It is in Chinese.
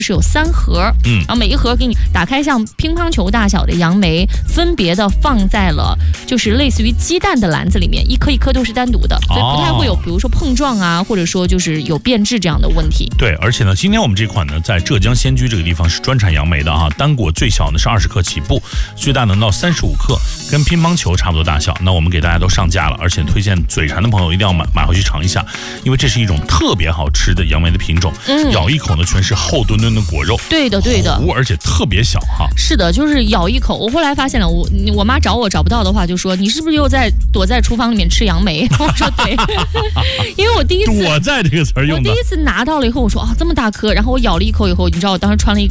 是有3盒，然后每一盒给你打开像乒乓球大小的杨梅，分别的放在了就是类似于鸡蛋的篮子里面，一颗一颗都是单独的，所以不太会有比如说碰撞啊，或者说就是有变质这样的问题。 对，而且呢，今天我们这款呢，在浙江仙居这个地方是专产杨梅的哈，单果最小呢是20克起步，最大能到35克，跟乒乓球差不多大小。那我们给大家都上架了，而且推荐嘴馋的朋友一定要买回去尝一下，因为这是一种特别好吃的杨梅的品种，咬一口呢全是厚墩墩的果肉， 对的， 糊而且特别小哈。 是的，就是咬一口。我后来发现了，我妈找不到的话，就说你是不是又躲在厨房里面吃杨梅？我说对，因为我第一次躲在这个词儿用的， 我第一次拿到了以后，我说啊这么大颗，然后我咬了一口以后，你知道我当时穿了一个